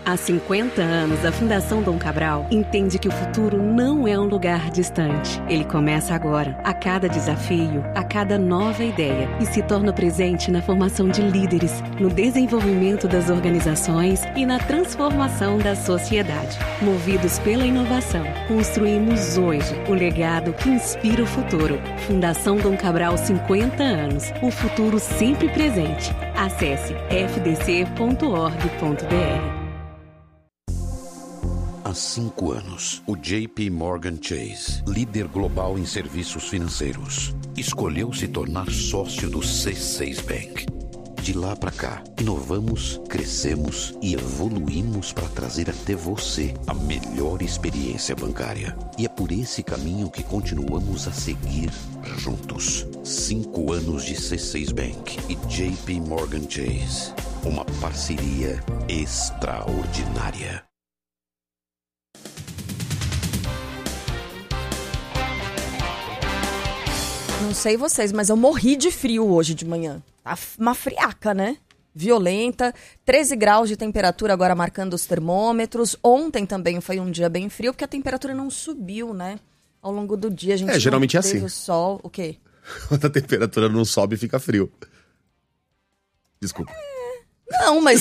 Há 50 anos, a Fundação Dom Cabral entende que o futuro não é um lugar distante. Ele começa agora, a cada desafio, a cada nova ideia, e se torna presente na formação de líderes, no desenvolvimento das organizações e na transformação da sociedade. Movidos pela inovação, construímos hoje o legado que inspira o futuro. Fundação Dom Cabral, 50 anos. O futuro sempre presente. Acesse fdc.org.br. Há 5 anos, o JP Morgan Chase, líder global em serviços financeiros, escolheu se tornar sócio do C6 Bank. De lá para cá, inovamos, crescemos e evoluímos para trazer até você a melhor experiência bancária. E é por esse caminho que continuamos a seguir juntos. 5 anos de C6 Bank e JP Morgan Chase. Uma parceria extraordinária. Não sei vocês, mas eu morri de frio hoje de manhã. Tá uma friaca, né? Violenta. 13 graus de temperatura agora marcando os termômetros. Ontem também foi um dia bem frio, porque a temperatura não subiu, né? Ao longo do dia a gente geralmente é teve assim. O sol. O quê? Quando a temperatura não sobe, fica frio. Desculpa. Não, mas...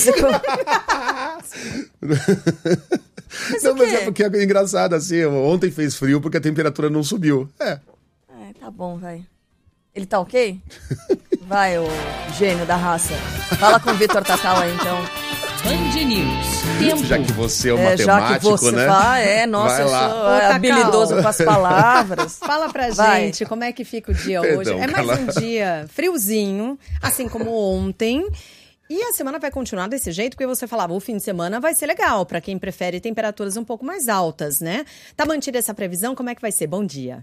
Mas é porque é engraçado, assim. Ontem fez frio porque a temperatura não subiu. Tá bom, vai. Ele tá ok? Vai, ô gênio da raça. Fala com o Vitor Takal aí, então. Band News. Tempo. Já que você é um matemático, já que você né? Nossa, eu sou Takal. habilidoso com as palavras. Fala pra gente como é que fica o dia hoje. É mais um dia friozinho, assim como ontem. E a semana vai continuar desse jeito, porque você falava, o fim de semana vai ser legal, pra quem prefere temperaturas um pouco mais altas, né? Tá mantida essa previsão? Como é que vai ser? Bom dia.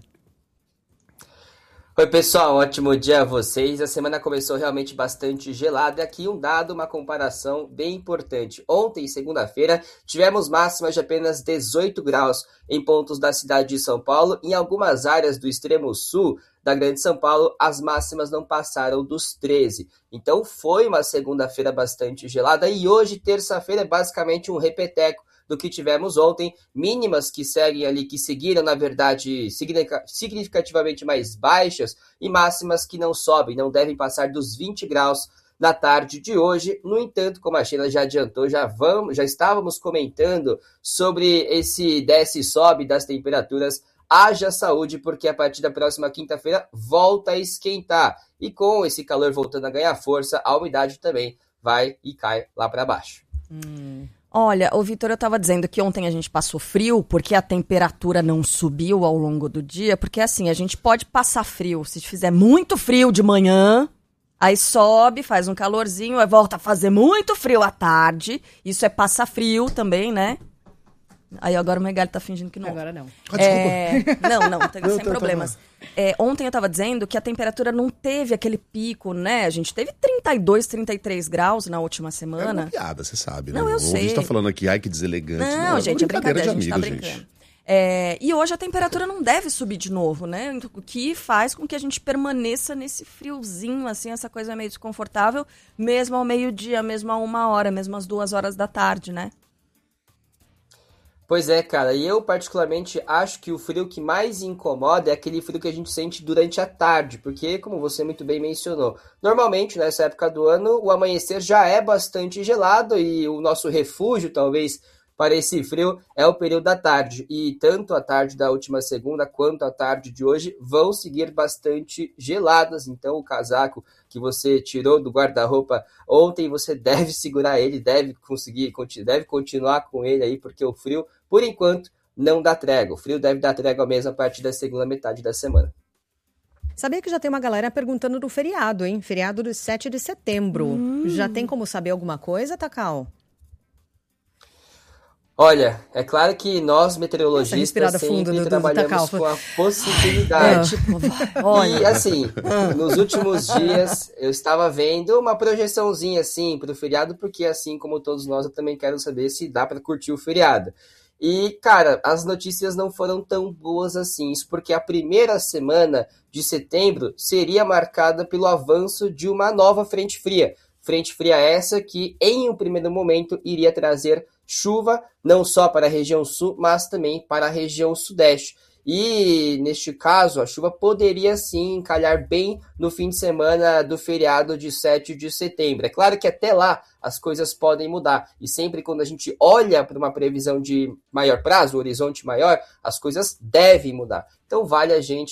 Oi pessoal, ótimo dia a vocês. A semana começou realmente bastante gelada. Aqui um dado, uma comparação bem importante. Ontem, segunda-feira, tivemos máximas de apenas 18 graus em pontos da cidade de São Paulo. Em algumas áreas do extremo sul da Grande São Paulo, as máximas não passaram dos 13. Então foi uma segunda-feira bastante gelada e hoje, terça-feira, é basicamente um repeteco do que tivemos ontem, mínimas que seguem ali, que seguiram, na verdade, significativamente mais baixas e máximas que não sobem, não devem passar dos 20 graus na tarde de hoje. No entanto, como a Sheila já adiantou, já estávamos comentando sobre esse desce e sobe das temperaturas. Haja saúde, porque a partir da próxima quinta-feira volta a esquentar. E com esse calor voltando a ganhar força, a umidade também vai e cai lá para baixo. Olha, o Vitor, eu tava dizendo que ontem a gente passou frio porque a temperatura não subiu ao longo do dia, porque assim, a gente pode passar frio, se fizer muito frio de manhã, aí sobe, faz um calorzinho, aí volta a fazer muito frio à tarde, isso é passar frio também, né? Aí agora o Megali tá fingindo que não. Agora não. Não, sem problemas. Ontem eu tava dizendo que a temperatura não teve aquele pico, né? A gente teve 32, 33 graus na última semana. É uma piada, você sabe, né? Não, eu sei. A gente tá falando aqui, ai que deselegante. Não, gente, é brincadeira, de a gente tá amigos, brincando. E hoje a temperatura não deve subir de novo, né? O que faz com que a gente permaneça nesse friozinho, assim, essa coisa meio desconfortável, mesmo ao meio-dia, mesmo a 1h, mesmo às 2h da tarde, né? Pois é, cara, e eu particularmente acho que o frio que mais incomoda é aquele frio que a gente sente durante a tarde, porque, como você muito bem mencionou, normalmente nessa época do ano o amanhecer já é bastante gelado e o nosso refúgio, talvez, para esse frio é o período da tarde. E tanto a tarde da última segunda quanto a tarde de hoje vão seguir bastante geladas. Então o casaco que você tirou do guarda-roupa ontem, você deve segurar ele, deve continuar com ele aí, porque o frio, por enquanto, não dá trégua. O frio deve dar trégua mesmo a partir da segunda metade da semana. Sabia que já tem uma galera perguntando do feriado, hein? Feriado do 7 de setembro. Já tem como saber alguma coisa, Takal? Olha, é claro que nós, meteorologistas, sempre trabalhamos com a possibilidade. E, assim, nos últimos dias, eu estava vendo uma projeçãozinha, assim, para o feriado, porque, assim como todos nós, eu também quero saber se dá para curtir o feriado. E, cara, as notícias não foram tão boas assim. Isso porque a primeira semana de setembro seria marcada pelo avanço de uma nova frente fria. frente fria essa que, em um primeiro momento, iria trazer chuva, não só para a região sul, mas também para a região sudeste. E, neste caso, a chuva poderia sim calhar bem no fim de semana do feriado de 7 de setembro. É claro que até lá as coisas podem mudar. E sempre quando a gente olha para uma previsão de maior prazo, horizonte maior, as coisas devem mudar. Então vale a gente